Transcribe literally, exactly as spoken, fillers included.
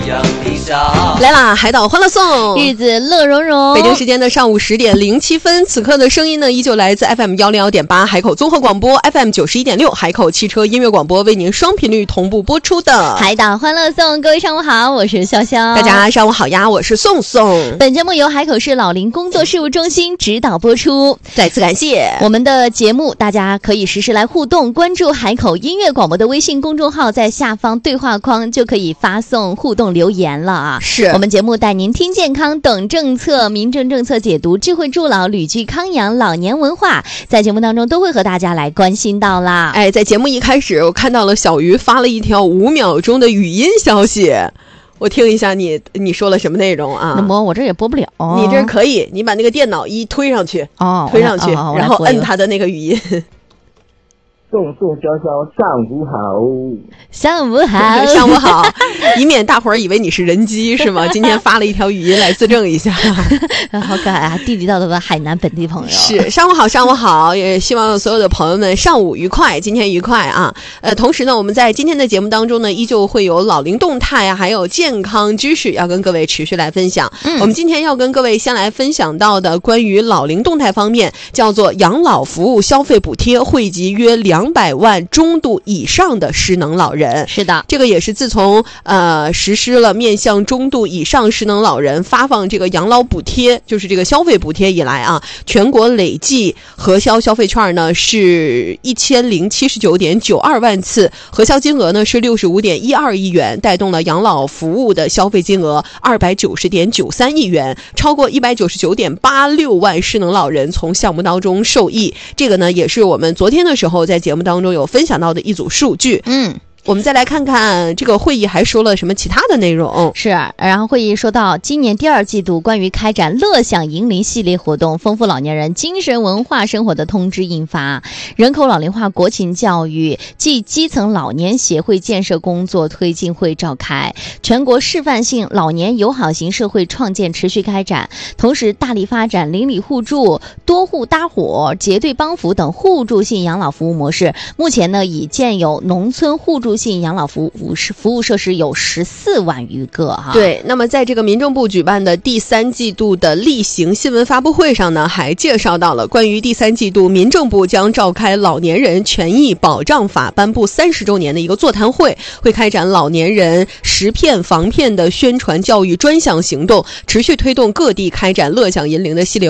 来啦，海岛欢乐颂， 日子乐融融。 北京时间的上午十点零七分，此刻的声音呢，依旧来自 F M 幺零幺点八海口综合广播 ，F M 九十一点六海口汽车音乐广播，为您双频率同步播出的海岛欢乐颂。各位上午好，我是潇潇。 大家上午好呀，我是宋宋。 本节目由海口市老龄工作事务中心指导播出， 再次感谢我们的节目，大家可以实时来互动，关注海口音乐广播的微信公众号，在下方对话框就可以发送互动留言了啊。 是我们节目带您听健康等政策、民政政策解读、智慧助老、旅居康养、老年文化，在节目当中都会和大家来关心到啦。 哎，在节目一开始，我看到了小鱼发了一条五秒钟的语音消息，我听一下你你说了什么内容啊？ 那么我这也播不了， 你这可以，你把那个电脑一推上去， 哦， 推上去， 哦、 然后摁它的那个语音。 宋宋潇潇，上午好， 上午好， 上午好，以免大伙儿以为你是人机是吗？今天发了一条语音来自证一下， 好可爱啊！地地道道的海南本地朋友， 是上午好，上午好，也希望所有的朋友们上午愉快，今天愉快啊！呃，同时呢，我们在今天的节目当中呢，依旧会有老龄动态啊，还有健康知识要跟各位持续来分享。嗯，我们今天要跟各位先来分享到的关于老龄动态方面，叫做养老服务消费补贴，惠及约两。两百万中度以上的失能老人。 是的， 这个也是自从呃实施了面向中度以上失能老人发放这个养老补贴，就是这个消费补贴以来啊，全国累计核销消费券呢是一千零七十九点九二万次，核销金额呢是六十五点一二亿元，带动了养老服务的消费金额二百九十点九三亿元，超过一百九十九点八六万失能老人从项目当中受益。这个呢也是我们昨天的时候在节目当中有分享到的一组数据。 嗯， 我们再来看看这个会议还说了什么其他的内容。 是，然后会议说到今年第二季度关于开展乐享银龄系列活动，丰富老年人精神文化生活的通知印发，人口老龄化国情教育暨基层老年协会建设工作推进会召开，全国示范性老年友好型社会创建持续开展，同时大力发展邻里互助、多户搭伙、结对帮扶等互助性养老服务模式。目前呢，已建有农村互助性养老服务服务设施有十四万余个哈。 对，那么在这个民政部举办的第三季度的例行新闻发布会上呢，还介绍到了关于第三季度民政部将召开老年人权益保障法颁布三十周年的一个座谈会，会开展老年人识骗防骗的宣传教育专项行动，持续推动各地开展乐享银龄的系列